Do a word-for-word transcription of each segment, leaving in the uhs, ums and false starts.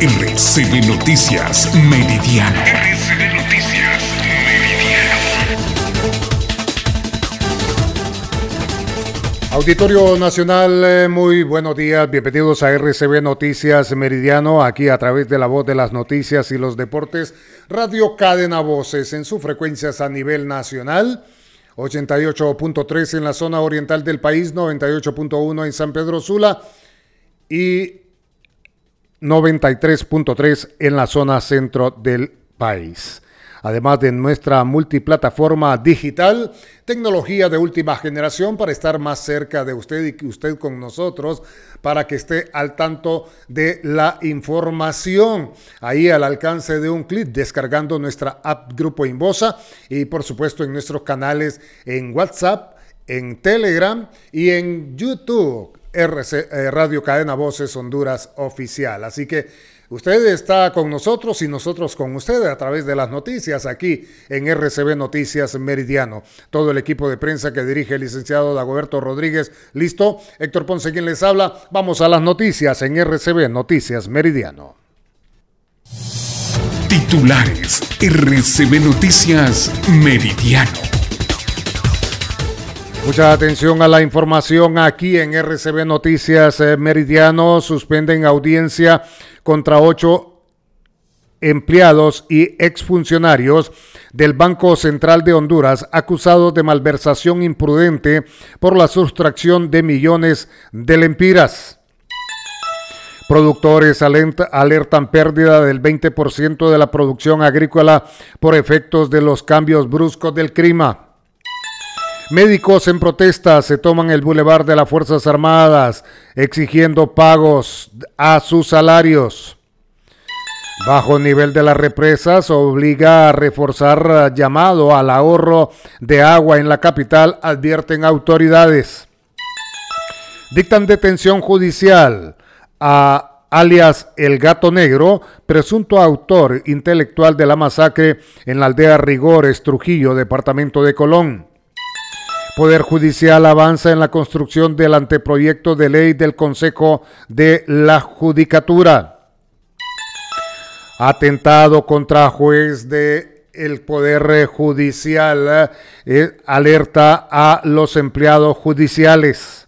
R C B Noticias Meridiano. R C B Noticias Meridiano. Auditorio Nacional, muy buenos días, bienvenidos a R C B Noticias Meridiano, aquí a través de la voz de las noticias y los deportes, Radio Cadena Voces en sus frecuencias a nivel nacional, ochenta y ocho punto tres en la zona oriental del país, noventa y ocho punto uno en San Pedro Sula y noventa y tres punto tres en la zona centro del país. Además de nuestra multiplataforma digital, tecnología de última generación para estar más cerca de usted y que usted con nosotros, para que esté al tanto de la información. Ahí al alcance de un clic, descargando nuestra app Grupo Inbosa y por supuesto en nuestros canales en WhatsApp, en Telegram y en YouTube, R C, eh, Radio Cadena Voces Honduras Oficial. Así que usted está con nosotros y nosotros con usted a través de las noticias aquí en R C B Noticias Meridiano. Todo el equipo de prensa que dirige el licenciado Dagoberto Rodríguez. ¿Listo? Héctor Ponce, quien les habla. Vamos a las noticias en R C B Noticias Meridiano. Titulares R C B Noticias Meridiano. Mucha atención a la información aquí en R C B Noticias eh, Meridiano. Suspenden audiencia contra ocho empleados y exfuncionarios del Banco Central de Honduras acusados de malversación imprudente por la sustracción de millones de lempiras. Productores alerta, alertan pérdida del veinte por ciento de la producción agrícola por efectos de los cambios bruscos del clima. Médicos en protesta se toman el bulevar de las Fuerzas Armadas exigiendo pagos a sus salarios. Bajo nivel de las represas obliga a reforzar llamado al ahorro de agua en la capital, advierten autoridades. Dictan detención judicial a alias El Gato Negro, presunto autor intelectual de la masacre en la aldea Rigores, Trujillo, departamento de Colón. Poder Judicial avanza en la construcción del anteproyecto de ley del Consejo de la Judicatura. Atentado contra juez del Poder Judicial, eh, alerta a los empleados judiciales.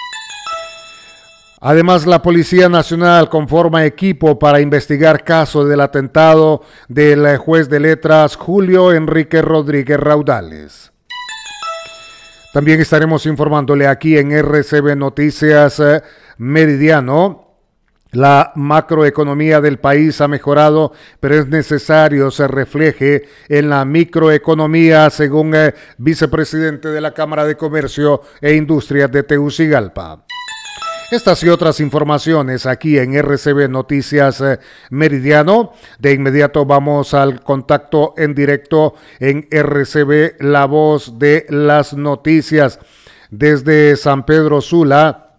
Además, la Policía Nacional conforma equipo para investigar caso del atentado del juez de letras Julio Enrique Rodríguez Raudales. También estaremos informándole aquí en R C B Noticias eh, Meridiano. La macroeconomía del país ha mejorado, pero es necesario se refleje en la microeconomía, según el eh, vicepresidente de la Cámara de Comercio e Industrias de Tegucigalpa. Estas y otras informaciones aquí en R C B Noticias eh, Meridiano. De inmediato vamos al contacto en directo en R C B, la voz de las noticias. Desde San Pedro Sula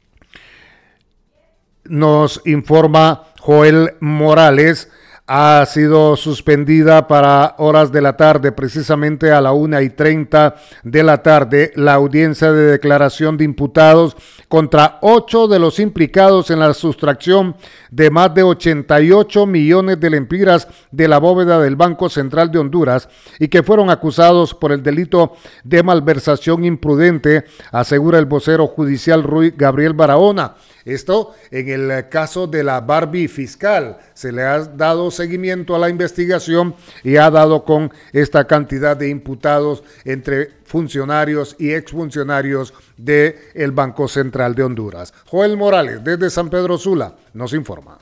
nos informa Joel Morales. Ha sido suspendida para horas de la tarde, precisamente a la una y treinta de la tarde, la audiencia de declaración de imputados contra ocho de los implicados en la sustracción de más de ochenta y ocho millones de lempiras de la bóveda del Banco Central de Honduras y que fueron acusados por el delito de malversación imprudente, asegura el vocero judicial Rui Gabriel Barahona. Esto en el caso de la Barbie fiscal. Se le ha dado seguimiento a la investigación y ha dado con esta cantidad de imputados entre funcionarios y exfuncionarios del Banco Central de Honduras. Joel Morales, desde San Pedro Sula, nos informa.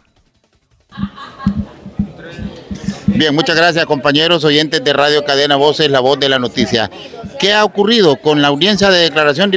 Bien, muchas gracias, compañeros oyentes de Radio Cadena Voces, la voz de la noticia. ¿Qué ha ocurrido con la audiencia de declaración de